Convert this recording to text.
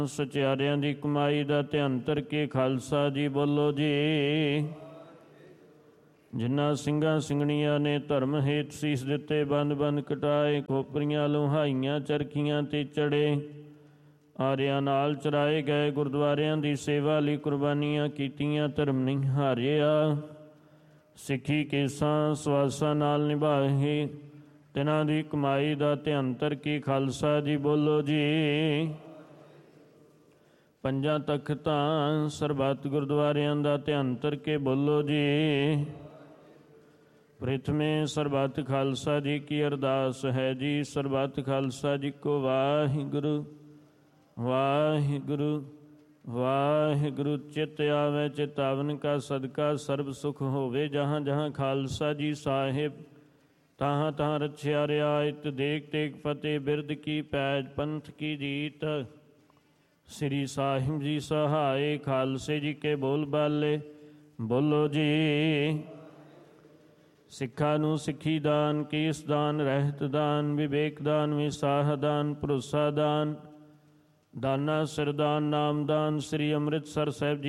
ਸਚਿਆਰਿਆਂ ਦੀ ਕਮਾਈ ਦਾ ਧਿਆਨ ਧਰ ਕੇ ਖਾਲਸਾ ਜੀ ਬੋਲੋ ਜੀ। ਜਿਨ੍ਹਾਂ ਸਿੰਘਾਂ ਸਿੰਘਣੀਆਂ ਨੇ ਧਰਮ ਹੇਤ ਸੀਸ ਦਿੱਤੇ, ਬੰਦ ਬੰਦ ਕਟਾਏ, ਖੋਪਰੀਆਂ ਲੁਹਾਈਆਂ, ਚਰਖੀਆਂ ਤੇ ਚੜੇ, ਆਰਿਆਂ ਨਾਲ ਚਰਾਏ ਗਏ, ਗੁਰਦੁਆਰਿਆਂ ਦੀ ਸੇਵਾ ਲਈ ਕੁਰਬਾਨੀਆਂ ਕੀਤੀਆਂ, ਧਰਮ ਨਹੀਂ ਹਾਰਿਆ, ਸਿੱਖੀ ਕੇਸਾਂ ਸਵਾਸਾਂ ਨਾਲ ਨਿਭਾਏ, ਤਿਨਾਂ ਦੀ ਕਮਾਈ ਦਾ ਧਿਆਨ ਧਰ ਕੇ ਖਾਲਸਾ ਜੀ ਬੋਲੋ ਜੀ। ਪੰਜਾਂ ਤਖਤਾਂ ਸਰਬੱਤ ਗੁਰਦੁਆਰਿਆਂ ਦਾ ਧਿਆਨ ਧਰ ਕੇ ਬੋਲੋ ਜੀ। ਪ੍ਰਥਮੇ ਸਰਬੱਤ ਖਾਲਸਾ ਜੀ ਕੀ ਅਰਦਾਸ ਹੈ ਜੀ। ਸਰਬੱਤ ਖਾਲਸਾ ਜੀ ਕੋ ਵਾਹਿਗੁਰੂ ਵਾਹਿਗੁਰੂ ਵਾਹਿਗੁਰੂ। ਚਿਤ ਆਵੇ ਚਿਤਾਵਨ ਕਾ ਸਦਕਾ ਸਰਬ ਸੁਖ ਹੋਵੇ। ਜਹਾਂ ਜਹਾਂ ਖਾਲਸਾ ਜੀ ਸਾਹਿਬ, ਤਹਾਂ ਤਹਾਂ ਰਛਿਆ ਰਿਆਇਤ। ਦੇਖ ਤੇਗ ਫਤਿਹ ਬਿਰਦ ਕੀ ਪੈਜ, ਪੰਥ ਕੀ ਜੀਤ। ਸ੍ਰੀ ਸਾਹਿਬ ਜੀ ਸਹਾਏ, ਖਾਲਸੇ ਜੀ ਕੇ ਬੋਲ ਬਾਲੇ ਬੋਲੋ ਜੀ। ਸਿੱਖਾਂ ਨੂੰ ਸਿੱਖੀ ਦਾਨ, ਕੇਸ ਦਾਨ, ਰਹਿਤ ਦਾਨ, ਵਿਵੇਕ ਦਾਨ, ਵਿਸਾਹ ਦਾਨ, ਭਰੋਸਾ ਦਾਨ, ਦਾਨਾ ਸਿਰਦਾਨ, ਨਾਮਦਾਨ। ਸ੍ਰੀ ਅੰਮ੍ਰਿਤਸਰ ਸਾਹਿਬ ਜੀ